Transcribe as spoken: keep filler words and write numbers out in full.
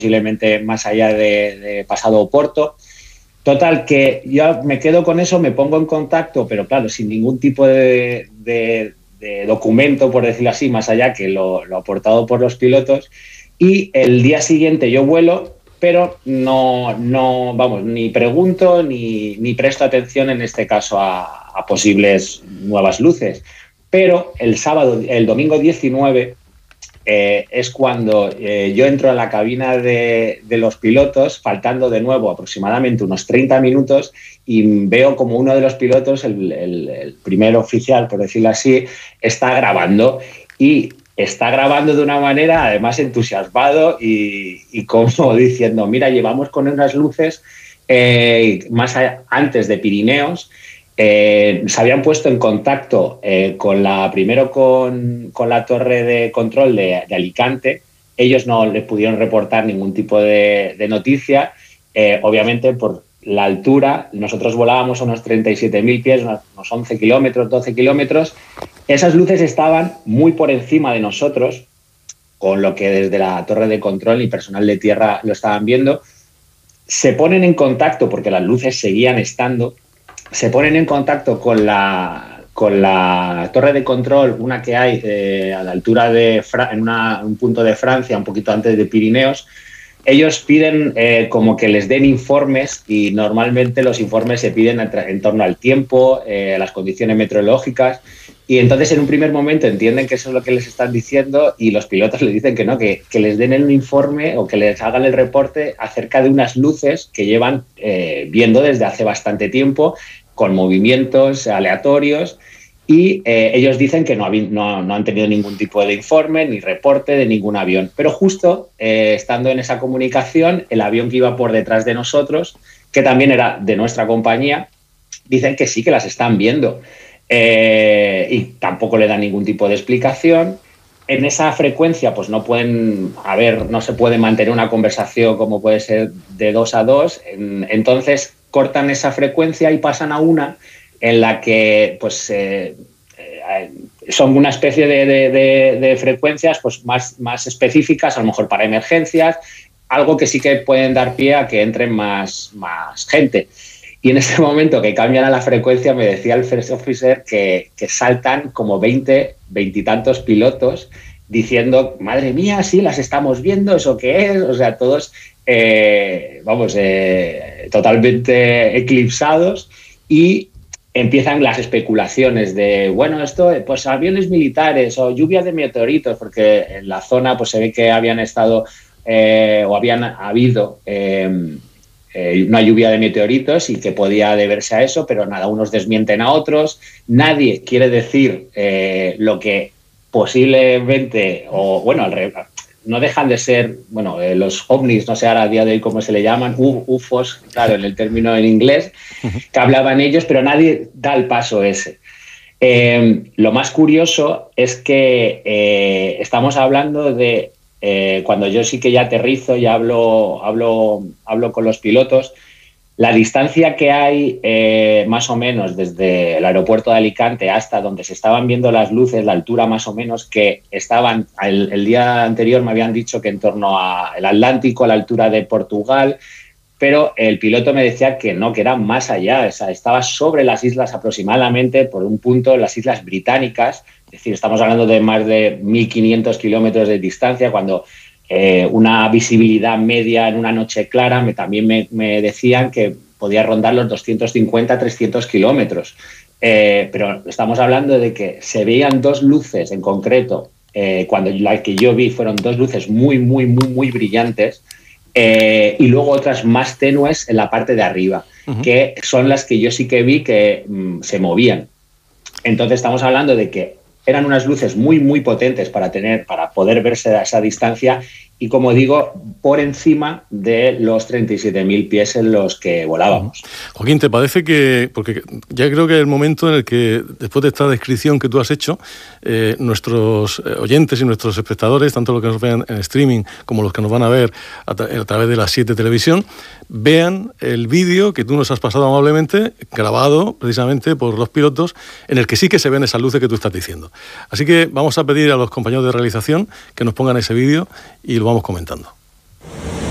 posiblemente más allá de, de pasado Oporto. Total, que yo me quedo con eso, me pongo en contacto, pero claro, sin ningún tipo de, de, de documento, por decirlo así, más allá que lo, lo aportado por los pilotos. Y el día siguiente yo vuelo, pero no, no vamos, ni pregunto ni, ni presto atención en este caso a, a posibles nuevas luces. Pero el sábado, el domingo diecinueve, eh, es cuando eh, yo entro a la cabina de, de los pilotos, faltando de nuevo aproximadamente unos treinta minutos, y veo como uno de los pilotos, el, el, el primer oficial, por decirlo así, está grabando. Y está grabando de una manera, además, entusiasmado y, y como diciendo, mira, llevamos con unas luces eh, más a, antes de Pirineos. Eh, se habían puesto en contacto eh, con la, primero con, con la torre de control de, de Alicante. Ellos no les pudieron reportar ningún tipo de, de noticia, eh, obviamente por la altura. Nosotros volábamos a unos treinta y siete mil pies, unos, unos once kilómetros, doce kilómetros. Esas luces estaban muy por encima de nosotros, con lo que desde la torre de control y personal de tierra lo estaban viendo. Se ponen en contacto, porque las luces seguían estando, se ponen en contacto con la, con la torre de control, una que hay eh, a la altura de Fra- en una, un punto de Francia, un poquito antes de Pirineos. Ellos piden eh, como que les den informes, y normalmente los informes se piden en, en torno al tiempo, eh, a las condiciones meteorológicas, y entonces en un primer momento entienden que eso es lo que les están diciendo y los pilotos les dicen que no, que, que les den un informe o que les hagan el reporte acerca de unas luces que llevan eh, viendo desde hace bastante tiempo, con movimientos aleatorios, y eh, ellos dicen que no, no, no han tenido ningún tipo de informe ni reporte de ningún avión. Pero justo eh, estando en esa comunicación, el avión que iba por detrás de nosotros, que también era de nuestra compañía, dicen que sí, que las están viendo. Eh, y tampoco le dan ningún tipo de explicación. En esa frecuencia pues no pueden haber, no se puede mantener una conversación como puede ser de dos a dos. En, entonces cortan esa frecuencia y pasan a una en la que pues eh, eh, son una especie de, de, de, de frecuencias pues más, más específicas, a lo mejor para emergencias, algo que sí que pueden dar pie a que entren más, más gente. Y en ese momento que cambian a la frecuencia, me decía el first officer que, que saltan como veinte, veintitantos pilotos diciendo, madre mía, sí, las estamos viendo, ¿eso qué es? O sea, todos, eh, vamos, eh, totalmente eclipsados, y empiezan las especulaciones de, bueno, esto, pues aviones militares o lluvia de meteoritos, porque en la zona pues se ve que habían estado eh, o habían habido... Eh, Eh, una lluvia de meteoritos y que podía deberse a eso, pero nada, unos desmienten a otros. Nadie quiere decir eh, lo que posiblemente, o bueno, al revés, no dejan de ser, bueno, eh, los ovnis, no sé ahora a día de hoy cómo se le llaman, U F Os, claro, en el término en inglés, que hablaban ellos, pero nadie da el paso ese. Eh, lo más curioso es que eh, estamos hablando de Eh, cuando yo sí que ya aterrizo y hablo, hablo, hablo con los pilotos, la distancia que hay eh, más o menos desde el aeropuerto de Alicante hasta donde se estaban viendo las luces, la altura más o menos que estaban, el, el día anterior me habían dicho que en torno al Atlántico, a la altura de Portugal, pero el piloto me decía que no, que era más allá, o sea, estaba sobre las islas aproximadamente, por un punto, las Islas Británicas. Es decir, estamos hablando de más de mil quinientos kilómetros de distancia, cuando eh, una visibilidad media en una noche clara me, también me, me decían que podía rondar los doscientos cincuenta, trescientos kilómetros. Eh, pero estamos hablando de que se veían dos luces en concreto, eh, cuando la que yo vi fueron dos luces muy, muy, muy, muy brillantes, eh, y luego otras más tenues en la parte de arriba, uh-huh. que son las que yo sí que vi que mm, se movían. Entonces estamos hablando de que eran unas luces muy, muy potentes para tener, para poder verse a esa distancia, y como digo, por encima de los treinta y siete mil pies en los que volábamos. Joaquín, ¿te parece que, porque ya creo que es el momento en el que, después de esta descripción que tú has hecho, eh, nuestros oyentes y nuestros espectadores, tanto los que nos vean en streaming como los que nos van a ver a, tra- a través de la siete Televisión, vean el vídeo que tú nos has pasado amablemente, grabado precisamente por los pilotos, en el que sí que se ven esas luces que tú estás diciendo. Así que vamos a pedir a los compañeros de realización que nos pongan ese vídeo y lo vamos comentando.